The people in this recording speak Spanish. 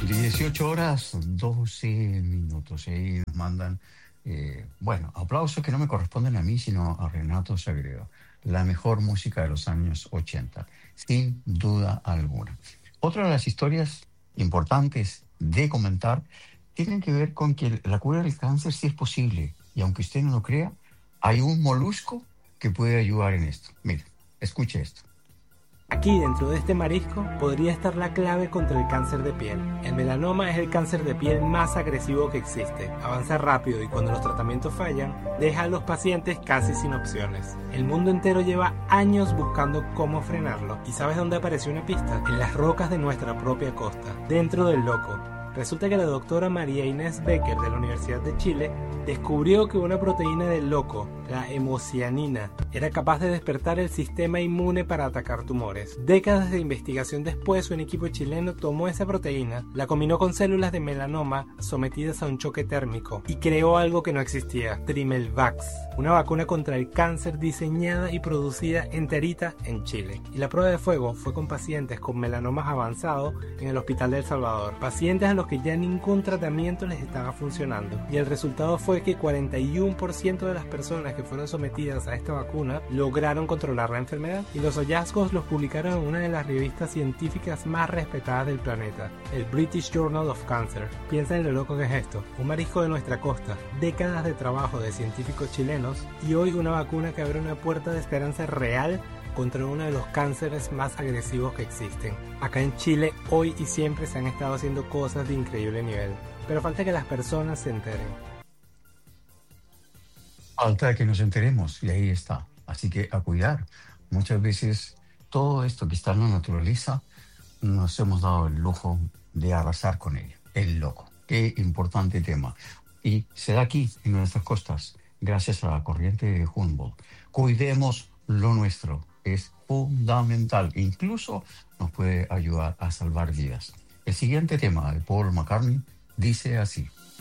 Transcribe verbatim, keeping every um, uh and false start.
dieciocho horas, doce minutos. Y ahí nos mandan, eh, bueno, aplausos que no me corresponden a mí, sino a Renato Sagredo. La mejor música de los años ochenta, sin duda alguna. Otra de las historias importantes de comentar tienen que ver con que la cura del cáncer sí es posible. Y aunque usted no lo crea, hay un molusco que puede ayudar en esto. Mire, escuche esto. Aquí dentro de este marisco podría estar la clave contra el cáncer de piel. El melanoma es el cáncer de piel más agresivo que existe. Avanza rápido y cuando los tratamientos fallan, deja a los pacientes casi sin opciones. El mundo entero lleva años buscando cómo frenarlo. ¿Y sabes dónde apareció una pista? En las rocas de nuestra propia costa, dentro del Loco. Resulta que la doctora María Inés Becker de la Universidad de Chile descubrió que una proteína del loco, la hemocianina, era capaz de despertar el sistema inmune para atacar tumores. Décadas de investigación después, un equipo chileno tomó esa proteína, la combinó con células de melanoma sometidas a un choque térmico y creó algo que no existía, Trimelvax, una vacuna contra el cáncer diseñada y producida enterita en Chile. Y la prueba de fuego fue con pacientes con melanomas avanzados en el Hospital de El Salvador, pacientes a los que ya ningún tratamiento les estaba funcionando. Y el resultado fue que cuarenta y uno por ciento de las personas que fueron sometidas a esta vacuna lograron controlar la enfermedad. Y los hallazgos los publicaron en una de las revistas científicas más respetadas del planeta, el British Journal of Cancer. Piensa en lo loco que es esto: un marisco de nuestra costa, décadas de trabajo de científicos chilenos y hoy una vacuna que abre una puerta de esperanza real contra uno de los cánceres más agresivos que existen. Acá en Chile, hoy y siempre se han estado haciendo cosas de increíble nivel, pero falta que las personas se enteren. Falta que nos enteremos y ahí está. Así que a cuidar. Muchas veces todo esto que está en la naturaleza nos hemos dado el lujo de arrasar con ello. El loco. Qué importante tema. Y se da aquí, en nuestras costas, gracias a la corriente de Humboldt. Cuidemos lo nuestro. Es fundamental. Incluso nos puede ayudar a salvar vidas. El siguiente tema de Paul McCartney dice así.